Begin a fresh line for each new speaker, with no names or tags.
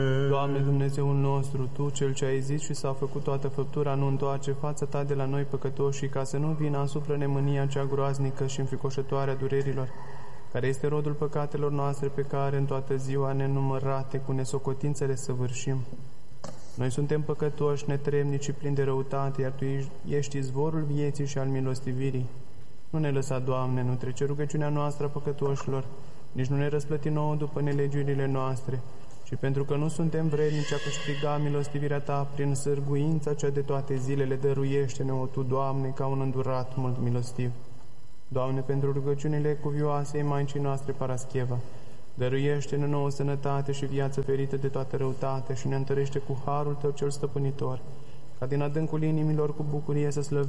Doamne Dumnezeul nostru, Tu, Cel ce ai zis și s-a făcut toată făptura, nu întoarce fața Ta de la noi păcătoși, ca să nu vină asupra ne mânia cea groaznică și înfricoșătoare a durerilor, care este rodul păcatelor noastre, pe care în toată ziua nenumărate cu nesocotință le săvârșim. Noi suntem păcătoși, netremnici și plini de răutate, iar Tu ești izvorul vieții și al milostivirii. Nu ne lăsa, Doamne, nu trece rugăciunea noastră a păcătoșilor, nici nu ne răsplăti nouă după nelegiurile noastre, și pentru că nu suntem vrednici a câștiga milostivirea Ta prin sârguința cea de toate zilele, dăruiește-ne-o Tu, Doamne, ca un îndurat mult milostiv. Doamne, pentru rugăciunile cuvioasei Maicii noastre Parascheva, dăruiește-ne nouă sănătate și viață ferită de toată răutate și ne întărește cu harul Tău cel stăpânitor, ca din adâncul inimilor cu bucurie să slăvim